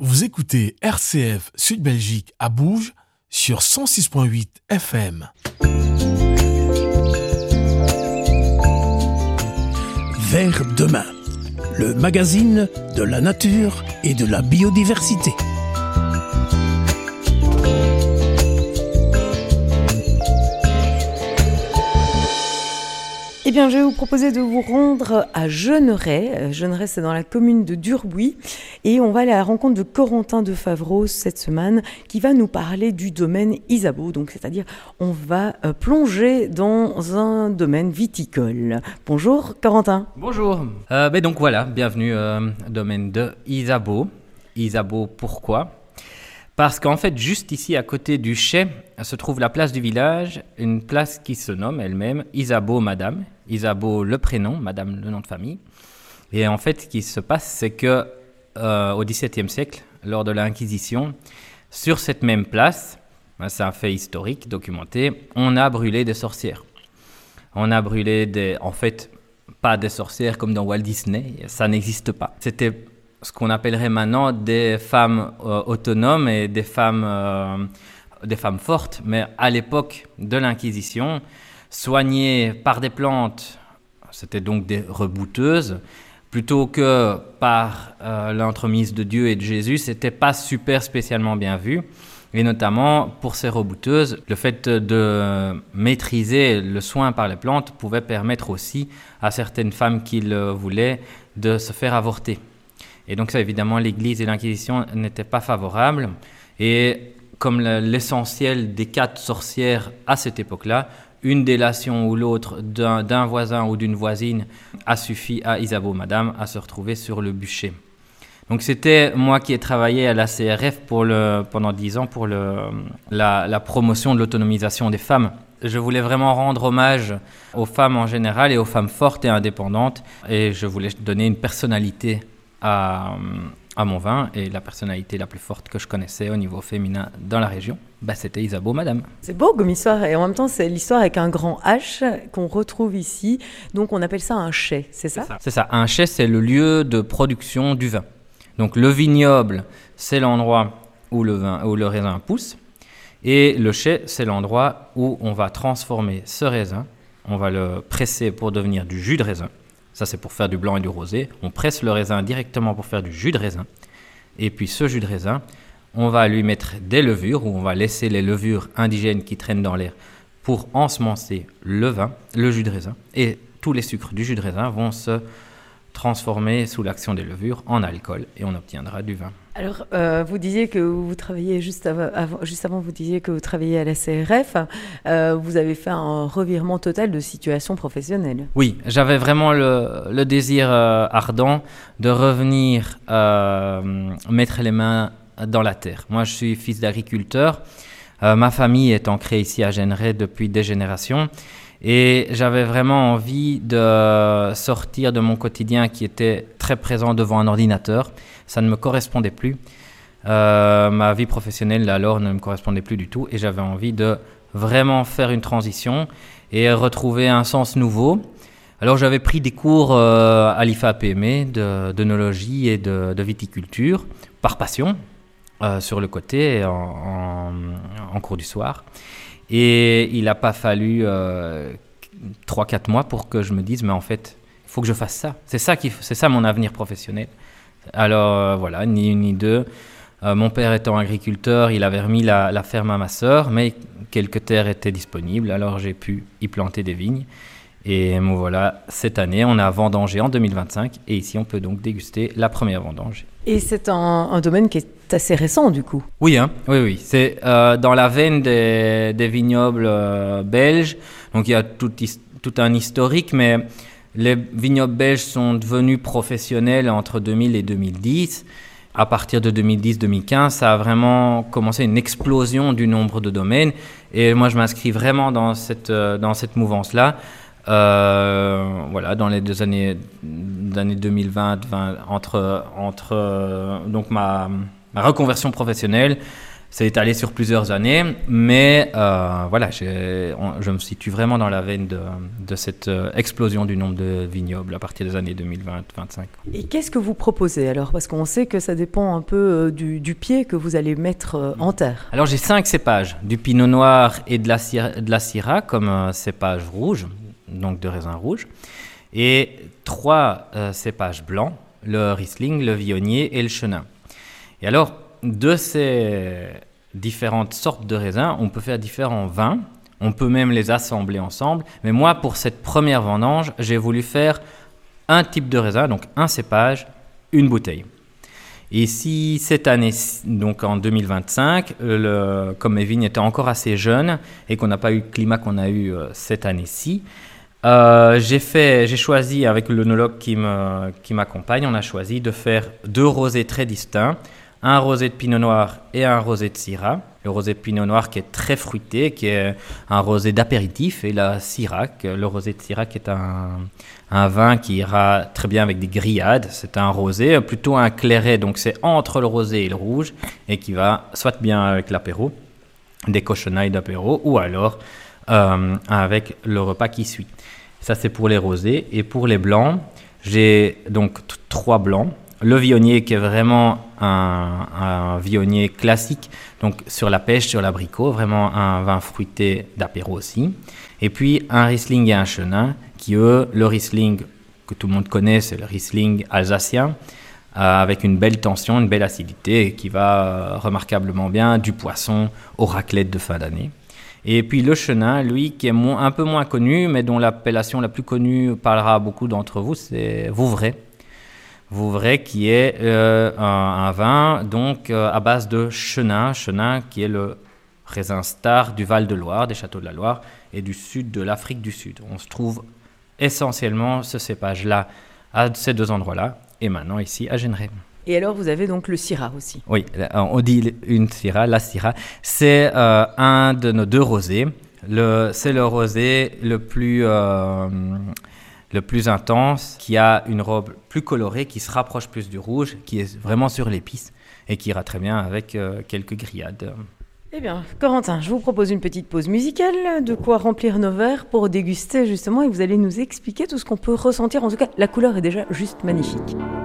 Vous écoutez RCF Sud Belgique à Bouge sur 106.8 FM. Vers demain, le magazine de la nature et de la biodiversité. Eh bien, je vais vous proposer de vous rendre à Jeanneret. Jeanneret, c'est dans la commune de Durbuy. Et on va aller à la rencontre de Corentin de Favreau cette semaine, qui va nous parler du domaine Isabeau. Donc, c'est-à-dire, on va plonger dans un domaine viticole. Bonjour, Corentin. Bonjour. Donc voilà, bienvenue au domaine de Isabeau. Isabeau, pourquoi ? Parce qu'en fait, juste ici, à côté du chai, se trouve la place du village, une place qui se nomme elle-même Isabeau Madame. Isabeau le prénom, Madame le nom de famille. Et en fait, ce qui se passe, c'est que au XVIIe siècle, lors de l'Inquisition, sur cette même place, c'est un fait historique, documenté, on a brûlé des sorcières. On a brûlé en fait, pas des sorcières comme dans Walt Disney, ça n'existe pas. C'était ce qu'on appellerait maintenant des femmes autonomes et des femmes fortes. Mais à l'époque de l'Inquisition, soignées par des plantes, c'était donc des rebouteuses, plutôt que par l'entremise de Dieu et de Jésus, c'était pas super spécialement bien vu. Et notamment, pour ces rebouteuses, le fait de maîtriser le soin par les plantes pouvait permettre aussi à certaines femmes qui le voulaient de se faire avorter. Et donc ça, évidemment, l'Église et l'Inquisition n'étaient pas favorables. Et comme l'essentiel des cas de sorcières à cette époque-là, une délation ou l'autre d'un voisin ou d'une voisine a suffi à Isabeau Madame à se retrouver sur le bûcher. Donc c'était moi qui ai travaillé à la CRF pendant 10 ans pour la promotion de l'autonomisation des femmes. Je voulais vraiment rendre hommage aux femmes en général et aux femmes fortes et indépendantes. Et je voulais donner une personnalité à mon vin, et la personnalité la plus forte que je connaissais au niveau féminin dans la région, c'était Isabeau Madame. C'est beau comme histoire, et en même temps c'est l'histoire avec un grand H qu'on retrouve ici, donc on appelle ça un chai, c'est ça ? C'est ça, un chai, c'est le lieu de production du vin. Donc le vignoble, c'est l'endroit où le raisin pousse, et le chai, c'est l'endroit où on va transformer ce raisin, on va le presser pour devenir du jus de raisin. Ça, c'est pour faire du blanc et du rosé. On presse le raisin directement pour faire du jus de raisin. Et puis, ce jus de raisin, on va lui mettre des levures, ou on va laisser les levures indigènes qui traînent dans l'air pour ensemencer le vin, le jus de raisin. Et tous les sucres du jus de raisin vont se transformer sous l'action des levures en alcool, et on obtiendra du vin. Alors, vous disiez que vous travailliez juste avant, vous disiez que vous travailliez à la CRF. Vous avez fait un revirement total de situation professionnelle. Oui, j'avais vraiment le désir ardent de revenir mettre les mains dans la terre. Moi, je suis fils d'agriculteur. Ma famille est ancrée ici à Jeanneret depuis des générations. Et j'avais vraiment envie de sortir de mon quotidien qui était très présent devant un ordinateur. Ça ne me correspondait plus. Ma vie professionnelle, alors, ne me correspondait plus du tout. Et j'avais envie de vraiment faire une transition et retrouver un sens nouveau. Alors, j'avais pris des cours à l'IFAPME d'œnologie et de viticulture, par passion, sur le côté, en cours du soir. Et il n'a pas fallu 3-4 mois pour que je me dise, mais en fait, il faut que je fasse ça. C'est ça mon avenir professionnel. Alors voilà, ni une ni deux. Mon père étant agriculteur, il avait remis la ferme à ma sœur, mais quelques terres étaient disponibles, alors j'ai pu y planter des vignes. Et voilà, cette année, on a vendangé en 2025, et ici, on peut donc déguster la première vendange. Et c'est un domaine qui est assez récent, du coup. Oui, oui. C'est dans la veine des vignobles belges. Donc, il y a tout un historique, mais les vignobles belges sont devenus professionnels entre 2000 et 2010. À partir de 2010-2015, ça a vraiment commencé une explosion du nombre de domaines. Et moi, je m'inscris vraiment dans cette mouvance-là. Voilà, dans les 2 années 2020, entre donc ma reconversion professionnelle, C'est étalé sur plusieurs années, mais voilà, je me situe vraiment dans la veine de cette explosion du nombre de vignobles à partir des années 2020-25. Et qu'est-ce que vous proposez alors? Parce qu'on sait que ça dépend un peu du pied que vous allez mettre en terre. Alors j'ai 5 cépages, du pinot noir et de la syrah comme cépage rouge, donc de raisin rouge, et 3 cépages blancs, le riesling, le viognier et le chenin. Et alors, de ces différentes sortes de raisins, on peut faire différents vins, on peut même les assembler ensemble, mais moi, pour cette première vendange, j'ai voulu faire un type de raisin, donc un cépage, une bouteille. Et si cette année, donc en 2025, comme mes vignes étaient encore assez jeunes et qu'on n'a pas eu le climat qu'on a eu cette année-ci, j'ai choisi, avec l'œnologue qui m'accompagne, on a choisi de faire 2 rosés très distincts, un rosé de pinot noir et un rosé de syrah. Le rosé de pinot noir qui est très fruité, qui est un rosé d'apéritif, et la syrah, le rosé de syrah qui est un vin qui ira très bien avec des grillades. C'est un rosé, plutôt un clairet, donc c'est entre le rosé et le rouge, et qui va soit bien avec l'apéro, des cochonailles d'apéro, ou alors avec le repas qui suit. Ça, c'est pour les rosés. Et pour les blancs, j'ai donc 3 blancs. Le viognier qui est vraiment un viognier classique, donc sur la pêche, sur l'abricot, vraiment un vin fruité d'apéro aussi. Et puis un riesling et un chenin, qui eux, le riesling que tout le monde connaît, c'est le riesling alsacien, avec une belle tension, une belle acidité, et qui va remarquablement bien du poisson aux raclettes de fin d'année. Et puis le chenin, lui, qui est un peu moins connu, mais dont l'appellation la plus connue parlera à beaucoup d'entre vous, c'est Vouvray. Vouvray qui est un vin donc à base de chenin qui est le raisin star du Val-de-Loire, des châteaux de la Loire et du sud de l'Afrique du Sud. On se trouve essentiellement ce cépage-là à ces 2 endroits-là et maintenant ici à Generet. Et alors vous avez donc le syrah aussi. Oui, on dit une syrah, la syrah. C'est un de nos 2 rosés. C'est le rosé le plus intense, qui a une robe plus colorée, qui se rapproche plus du rouge, qui est vraiment sur l'épice et qui ira très bien avec quelques grillades. Eh bien, Corentin, je vous propose une petite pause musicale, de quoi remplir nos verres pour déguster justement, et vous allez nous expliquer tout ce qu'on peut ressentir. En tout cas, la couleur est déjà juste magnifique.